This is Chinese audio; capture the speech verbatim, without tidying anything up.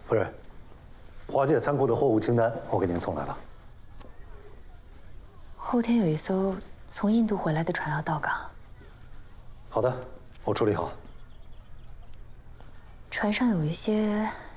夫人，华界仓库的货物清单我给您送来了。 后天有一艘从印度回来的船要到港。 好的，我处理好。 船上有一些